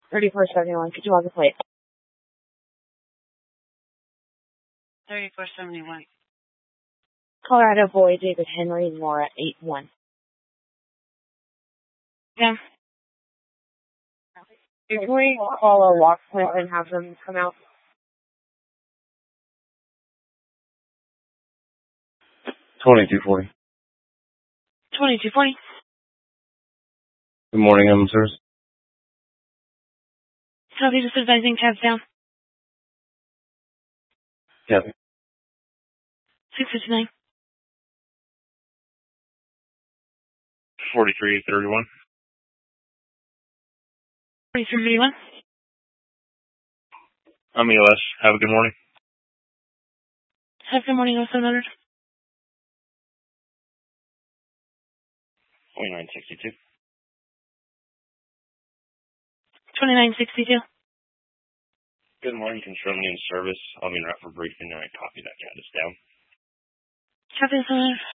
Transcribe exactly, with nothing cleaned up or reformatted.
thirty-four seventy-one. Could you log the plate? thirty-four seventy-one. Colorado boy David Henry Laura eight one. Yeah. Can we call a walk point and have them come out? twenty-two forty. twenty-two forty. Good morning, I'm sirs. Copy, just advising cabs down. Copy. six fifty-nine. forty-three thirty-one. forty-three thirty-one. I'm E L S. Have a good morning. Have a good morning, oh seven hundred. twenty-nine sixty-two. twenty-nine sixty-two. Good morning, confirm me in service. I'll be in route for briefing and I copy that count us down. Copy, oh seven hundred.